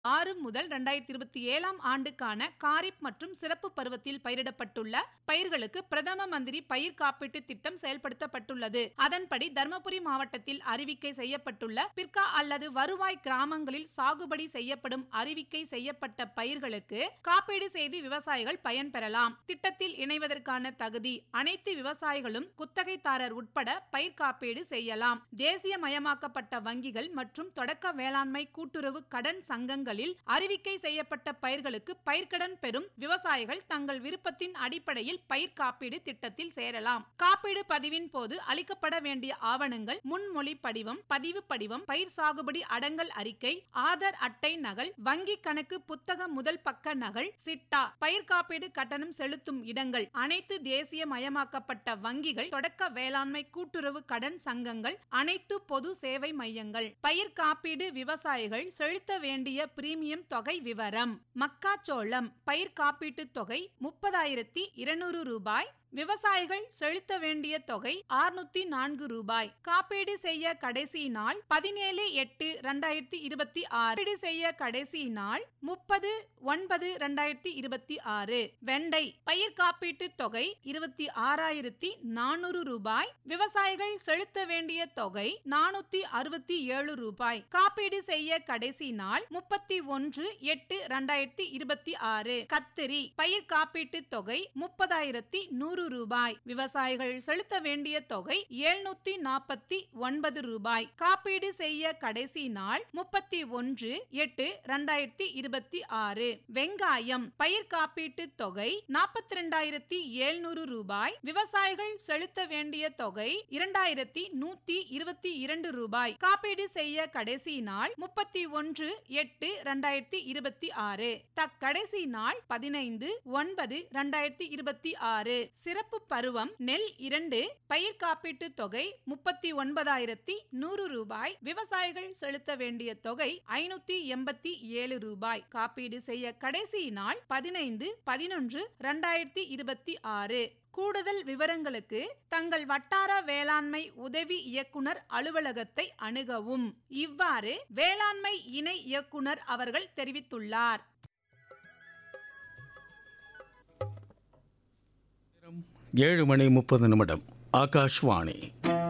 6 முதல் 2027 ஆண்டுக்கான காரிப் மற்றும் சிறப்பு பருவத்தில் பயிரிடப்பட்டுள்ள பயிர்களுக்கு பிரதம மந்திரி பயிர் காப்பீட்டு திட்டம் செயல்படுத்தப்பட்டுள்ளது. அதன்படி தர்மபுரி மாவட்டத்தில் அறிவிக்கை செய்யப்பட்டுள்ள பிற்கா அல்லது வருவாய் கிராமங்களில் சாகுபடி செய்யப்படும் அறிவிக்கை செய்யப்பட்ட பயிர்களுக்கு காப்பீடு செய்து விவசாயிகள் பயன்பெறலாம். திட்டத்தில் இணைவதற்கான தகுதி: அனைத்து விவசாயிகளும் குத்தகைதாரர் உட்பட பயிர் காப்பீடு செய்யலாம். தேசியமயமாக்கப்பட்ட வங்கிகள் மற்றும் தொடக்க வேளாண்மை கூட்டுறவு கடன் சங்கங்கள் அறிவிக்கை செய்யப்பட்ட பயிர்களுக்கு பயிர்க்கடன் பெறும் விவசாயிகள் தங்கள் விருப்பத்தின் அடிப்படையில் பயிர் காப்பீடு திட்டத்தில் சேரலாம். காப்பீடு பதிவின் போது அளிக்கப்பட வேண்டிய ஆவணங்கள்: முன்மொழி படிவம், பதிவு படிவம், பயிர் சாகுபடி அடங்கல் அறிக்கை, ஆதார் அட்டை நகல், வங்கி கணக்கு புத்தக முதல் பக்க நகல், சிட்டா. பயிர் காப்பீடு கட்டணம் செலுத்தும் இடங்கள்: அனைத்து தேசியமயமாக்கப்பட்ட வங்கிகள், தொடக்க வேளாண்மை கூட்டுறவு கடன் சங்கங்கள், அனைத்து பொது சேவை மையங்கள். பயிர் காப்பீடு விவசாயிகள் செலுத்த வேண்டிய பிரீமியம் தொகை விவரம்: மக்காச்சோளம் பயிர் காப்பீட்டு தொகை ரூபாய் 30,200. விவசாயிகள் செலுத்த வேண்டிய தொகை ரூபாய் 604. காப்பீடு செய்ய கடைசி நாள் 17/8/2026. காப்பீடு செய்ய கடைசி நாள் 30/9/2026. வெண்டை பயிர் காப்பீட்டு தொகை 26,400 ரூபாய். விவசாயிகள் செலுத்த வேண்டிய தொகை 467 ரூபாய். காப்பீடு செய்ய கடைசி நாள் 31/8/2026. கத்திரி பயிர் காப்பீட்டு தொகை 30,100 ரூபாய். விவசாயிகள் செலுத்த வேண்டிய தொகை 749 ரூபாய். காப்பீடு செய்ய கடைசி நாள் 31/8/2026. வெங்காயம் பயிர் காப்பீட்டு தொகை 42,700 ரூபாய். விவசாயிகள் செலுத்த வேண்டிய தொகை 2,122 ரூபாய். காப்பீடு செய்ய கடைசி நாள் 31/8/2026. கடைசி நாள் 15/9/2026. சிறப்பு பருவம் நெல் 2 பயிர் காப்பீட்டு தொகை 39,100 ரூபாய். விவசாயிகள் செலுத்த வேண்டிய தொகை 587 ரூபாய். காப்பீடு செய்ய கடைசி நாள் 15/11/2026. கூடுதல் விவரங்களுக்கு தங்கள் வட்டார வேளாண்மை உதவி இயக்குனர் அலுவலகத்தை அணுகவும். இவ்வாறு வேளாண்மை இணை இயக்குனர் அவர்கள் தெரிவித்துள்ளார். 7:30 ஆகாஷ்வாணி.